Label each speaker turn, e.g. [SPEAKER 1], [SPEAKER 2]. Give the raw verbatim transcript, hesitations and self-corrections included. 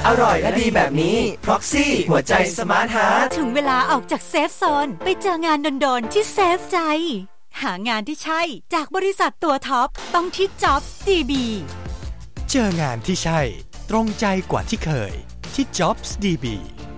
[SPEAKER 1] ร่อยและดีแบบนี้ Proxy หัวใจสมาร์ทฮาร์ท
[SPEAKER 2] ถึงเวลาออกจากเซฟโซนไปเจองานโดนๆที่เซฟใจหางานที่ใช่จากบริษัทตัวท็อปต้องที่ Jobs ดี บี
[SPEAKER 3] เจองานที่ใช่ตรงใจกว่าที่เคยที่ Jobs ดี บี